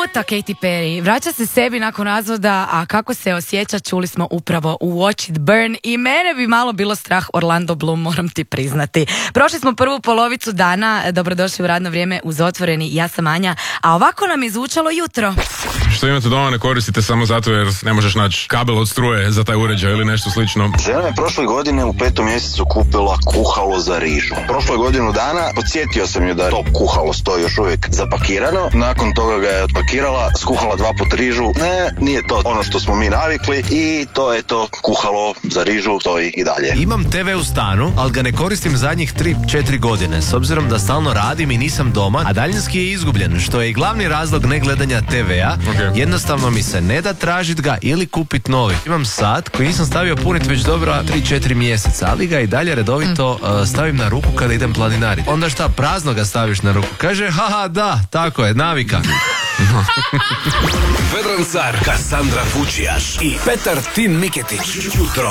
Ljepota Katy Perry vraća se sebi nakon razvoda, a kako se osjeća čuli smo upravo u Watch It Burn i mene bi malo bilo strah Orlando Bloom, moram ti priznati. Prošli smo prvu polovicu dana, dobrodošli u radno vrijeme uz Otvoreni, ja sam Anja, a ovako nam je zvučalo jutro. Što imate doma ne koristite samo zato jer ne možeš naći kabel od struje za taj uređaj ili nešto slično. Žena je prošle godine u 5. mjesecu kupila kuhalo za rižu. Prošle godinu dana podsjetio sam ju da to kuhalo stoji još uvijek zapakirano. Nakon toga ga je otpakirala, skuhala 2 puta rižu. Ne, nije to ono što smo mi navikli i to je to kuhalo za rižu, stoji i dalje. Imam TV u stanu, ali ga ne koristim zadnjih 3-4 godine, s obzirom da stalno radim i nisam doma, a daljinski je izgubljen, što je i glavni razlog negledanja TV-a. Okay. Jednostavno mi se ne da tražit ga ili kupit novi. Imam sat koji nisam stavio punit već dobro 3-4 mjeseca, ali ga i dalje redovito stavim na ruku kada idem planinariti. Onda šta, prazno ga staviš na ruku? Kaže, haha, da, tako je, navika. Vedran Car, Kassandra Fučijaš i Petar Tin Miketić. Jutro